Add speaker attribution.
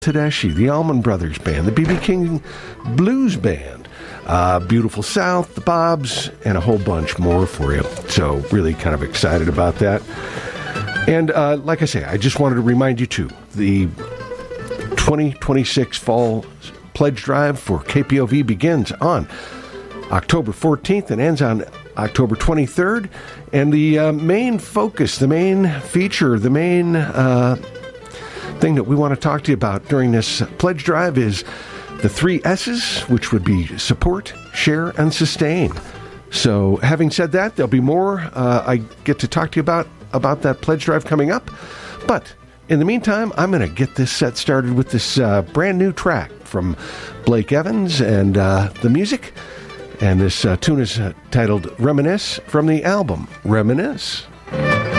Speaker 1: Tedeschi, the Allman Brothers Band, the B.B. King Blues Band, Beautiful South, the Bobs, and a whole bunch more for you. So really kind of excited about that. And like I say, I just wanted to remind you too, the 2026 Fall Pledge Drive for KPOV begins on October 14th and ends on October 23rd. And the main focus, the main feature, the main thing that we want to talk to you about during this pledge drive is the 3 S's, which would be support, share, and sustain. So having said that, there'll be more I get to talk to you about that pledge drive coming up. But in the meantime, I'm going to get this set started with this brand new track from Blake Evans and the music. And this tune is titled Reminisce from the album Reminisce.